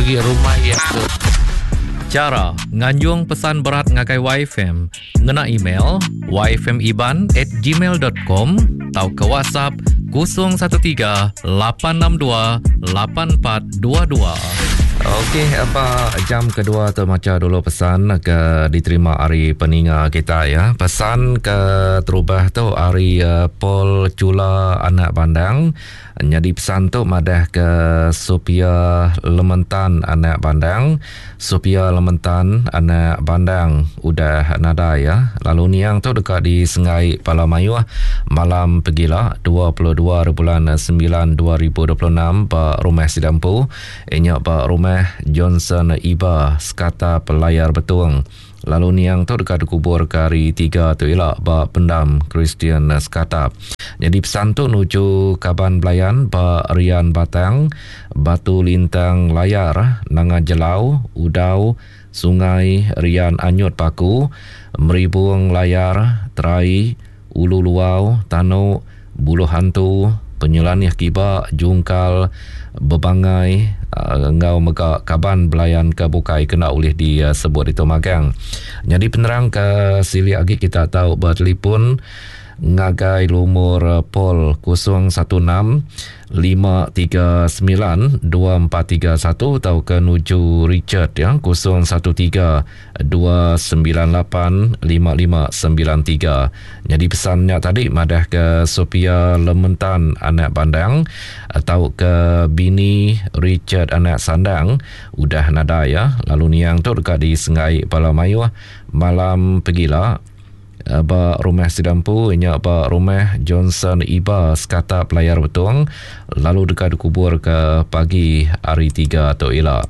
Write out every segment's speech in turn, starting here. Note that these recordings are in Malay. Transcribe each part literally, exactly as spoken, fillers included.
pergi rumah ya tu. Cara nganjung pesan berat ngakai Y F M ngena email y f m iban at gmail dot com atau ke WhatsApp kosong satu tiga lapan enam dua lapan empat dua dua. Okey, apa jam kedua tu macam dulu pesan ke diterima hari peninga kita ya. Pesan ke terubah tu hari uh, Paul Cula anak Bandang. Jadi pesan tu madah ke Sophia Lementan anak Bandang. Sophia Lementan anak Bandang udah nada ya. Lalu niang tu dekat di Sengai Palamayu malam pegilah dua puluh dua bulan sembilan dua ribu dua puluh enam Pak Rumah Sidampu. Inyak Pak Rumah Johnson Iba sekata pelayar betuang. Lalu niang tu dekat kubur ke hari tiga tu ialah Pak Pendam Kristian sekata. Jadi pesan tu nuju Kaban Belayan Pak Rian Batang, Batu Lintang Layar, Nanga Jelau, Udau, Sungai Rian Anyut Paku, Meribung Layar, Terai, Ulu Luau, Tano, Buluh Hantu, Penyelaniah Kiba, Jungkal, Bebangai, uh, ngau mega Kaban Belayan ke Bukai kena oleh disebut uh, itu magang. Jadi penerang ke sili lagi kita tahu bertelefon ngagai lumur uh, Pol kosong satu enam lima tiga sembilan dua empat tiga satu atau ke nuju Richard ya kosong satu tiga dua sembilan lapan lima lima sembilan tiga. Jadi pesannya tadi madah ke Sophia Lementan anak Bandang atau ke bini Richard anak Sandang udah nada ya. Lalu niang tu dekat di Sengai Palamayu malam pegilah Pak Rumah Sidampu, inyak Pak Rumah Johnson Iba sekata pelayar betuang. Lalu dekat kubur ke pagi hari tiga tu ialah.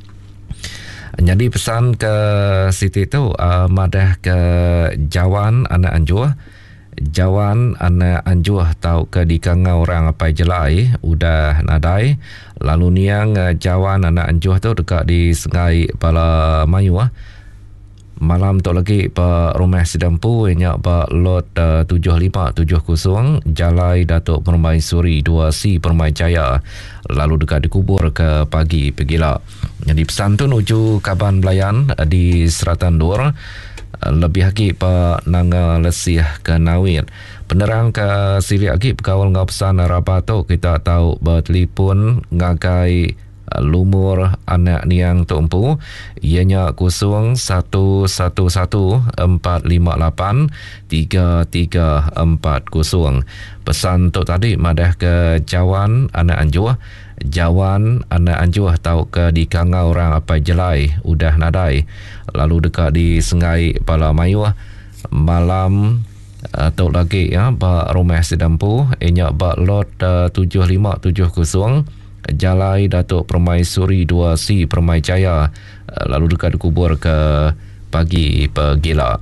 Jadi pesan ke Siti tu uh, madah ke Jawan anak Anjuh. Jawan anak Anjuh tau ke di kangau orang apa jelai udah nadai. Lalu niang uh, Jawan anak Anjuh tu dekat di Sengai Palamayu ah. Malam tu lagi Pak Rumah Sidampu inyak Pak Lot uh, tujuh lima tujuh kosong Jalai Datuk Permaisuri dua C Permai-Jaya. Lalu dekat dikubur ke pagi pegilah. Jadi pesan tu nuju Kaban Belayan uh, di Seratan Dur. Uh, lebih lagi Pak Nanga Lesih ke Nawir. Penerang ke sili lagi berkawal ngau pesan rapat tu kita tahu bertelefon ngagai lumur anak niang tumpu ianya kosong satu satu satu empat lima lapan tiga tiga empat kosong. Pesan tu tadi madah ke Jawan anak Anjuh. Jawan anak Anjuh tau ke di kangau orang apa jelai udah nadai. Lalu dekat di Sengai Palamayu malam atau lagi ya Pak Rumah Sidampu inyak Pak Lot uh, tujuh lima tujuh kosong Jalai Datuk Permaisuri dua C Permai-Jaya. Lalu dekat kubur ke pagi pegila.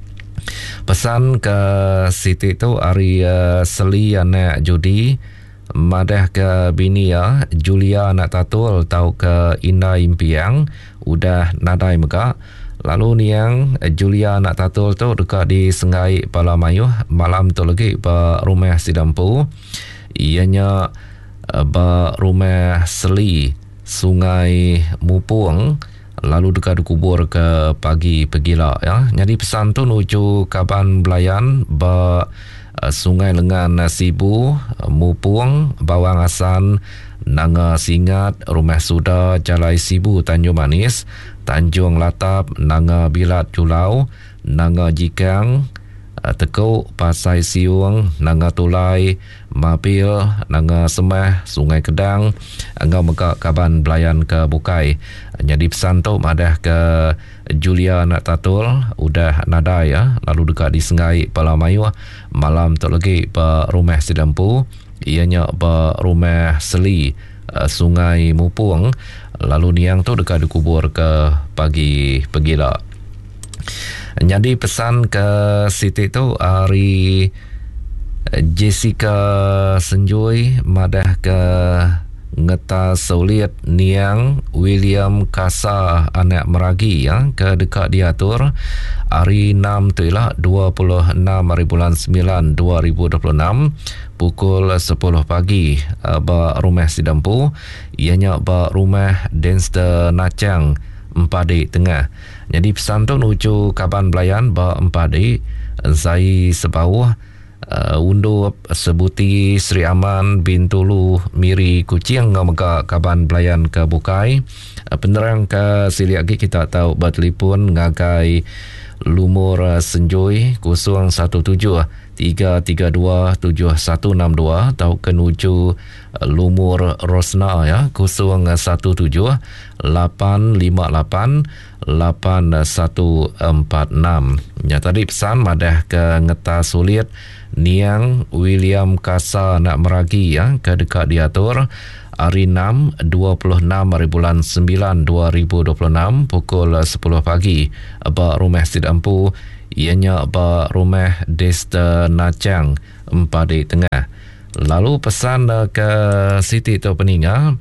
Pesan ke Siti tu hari uh, Seli anak Judi madah ke bini ya Julia anak Tatul tau ke Ina Impiang udah nadai mega. Lalu niang Julia anak Tatul tu dekat di Sengai Palamayu malam tu lagi Pak Rumah Sidampu ianya Ba Rumah Seli Sungai Mupung. Lalu dekat kubur ke pagi pegila ya. Jadi pesan tu nuju Kaban Belayan ba uh, Sungai Lengan Sibu Mupung Bawang Asan Nanga Singat Rumah Suda Jalai Sibu Tanjung Manis Tanjung Latap Nanga Bilat Julau Nanga Jikang Tekuk Pasai Siung Nanga Tulai Mapil Nanga Semah Sungai Kedang Angau Mekak Kaban Belayan ke Bukai. Jadi pesan tu madah ke Julia anak Tatul udah nada ya. Lalu dekat di Sengai Palamayu malam tu lagi Pak Rumah Sidampu ianya Pak Rumah Seli Sungai Mupung. Lalu niang tu dekat dikubur ke pagi pegila. Jadi pesan ke Siti tu hari Jessica Senjoy madah ke ngeta sulit niang William Kasa anak meragi ya ke dekat diatur hari enam tu ialah dua puluh enam hari bulan sembilan dua ribu dua puluh enam pukul sepuluh pagi uh, ba rumah Sidampu ianya ba rumah Denster Nacang Empadi Tengah. Jadi pesan tu nuju Kaban Belayan ba Empadi saya sebawah Uh, undur sebuti Sri Aman bin Tulu Miri Kucing ngamaga Kaban Belayan ke Bukai. Uh, penerang ke siliagi kita tahu bertelefon ngagai lumur uh, Senjoy kosong satu tujuh tiga tiga dua tujuh satu enam dua atau kenuju uh, lumur Rosna ya kosong satu tujuh lapan lima lapan lapan satu empat enam. Ya tadi pesan madah ke ngeta sulit niang William Kasa nak meragi ya ke dekat diatur hari enam dua puluh enam hari bulan sembilan dua ribu dua puluh enam pukul sepuluh pagi ba rumah Sidampu ianya ba rumah Desta Nacang Empadi Tengah. Lalu pesan ke Siti tu Peninga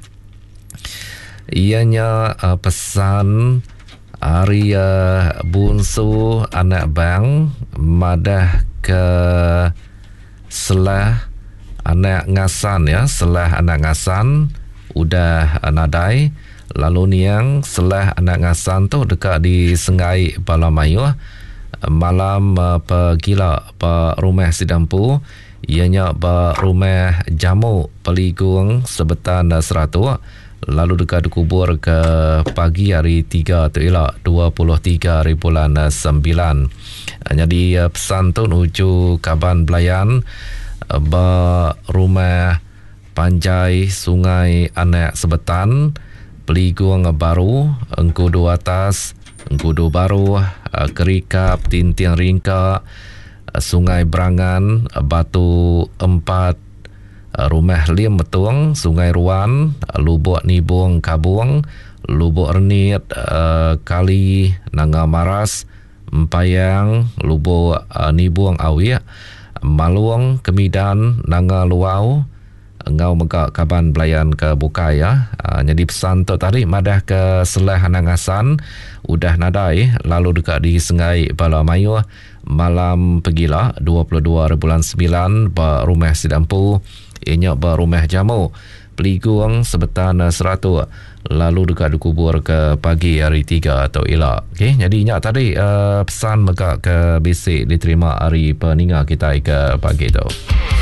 ianya uh, pesan hari uh, bunsu anak bang madah ke selah anak ngasan ya selah anak ngasan udah nadai. Lalu niang selah anak ngasan tu dekat di Sengai Balamayu malam uh, pergila pa rumah Sidampu ianya ba rumah jamu Peligung Sebetan Seratus. Lalu dekat dikubur ke pagi hari tiga tu ialah dua puluh tiga hari bulan sembilan. Jadi pesan tu nuju Kaban Belayan ba rumah Panjai Sungai Anak Sebetan Peligung Baru Engkudu Atas Engkudu Baru Kerikap Tintiang Ringka Sungai Berangan Batu Empat Rumah Lim Betung Sungai Ruan Lubuk Nibung Kabung Lubuk Renit uh, Kali Nanga Maras Empayang Lubuk uh, Nibung Awi Maluang Kemidan Nanga Luau Ngau Megak Kaban Belayan ke Bukai ya. Uh, jadi pesan tu tadi madah ke Selah Nangasan udah nadai. Lalu dekat di Sengai Balamayu malam pergilah dua puluh dua bulan sembilan ba rumah Sidampu ianya ba rumah jamu Peligung Sebetan Seratus. Lalu dekat dikubur ke pagi hari tiga atau elak. Okey, jadi ingat tadi uh, pesan megak ke basic diterima hari peninga kita ke pagi tu.